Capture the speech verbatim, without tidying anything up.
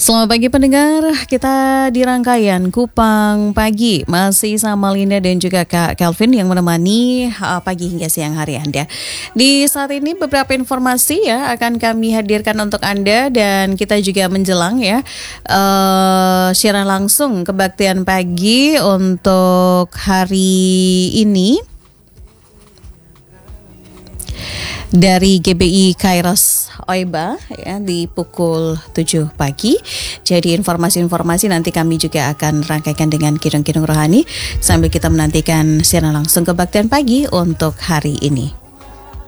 Selamat pagi pendengar, kita di rangkaian Kupang Pagi masih sama Linda dan juga Kak Kelvin yang menemani uh, pagi hingga siang hari Anda. Di saat ini beberapa informasi ya akan kami hadirkan untuk Anda dan kita juga menjelang ya uh, siaran langsung kebaktian pagi untuk hari ini dari G B I Kairos Oiba ya di pukul tujuh pagi. Jadi informasi-informasi nanti kami juga akan rangkaikan dengan kidung-kidung rohani sambil kita menantikan siaran langsung kebaktian pagi untuk hari ini.